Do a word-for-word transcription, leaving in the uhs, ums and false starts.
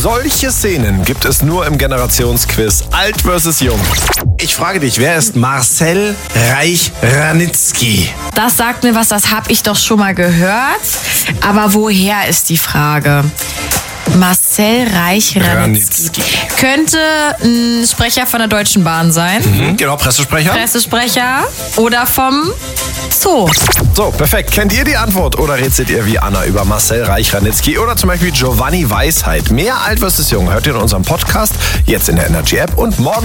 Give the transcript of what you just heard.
Solche Szenen gibt es nur im Generationsquiz Alt versus Jung. Ich frage dich, wer ist Marcel Reich-Ranitzky? Das sagt mir was, das habe ich doch schon mal gehört. Aber woher ist die Frage? Marcel Reich-Ranitzky. Könnte ein Sprecher von der Deutschen Bahn sein. Mhm, genau, Pressesprecher. Pressesprecher oder vom Zoo. So, perfekt. Kennt ihr die Antwort oder rätselt ihr wie Anna über Marcel Reich-Ranitzky oder zum Beispiel Giovanni Weisheit? Mehr Alt versus Jung hört ihr in unserem Podcast, jetzt in der Energy App und morgen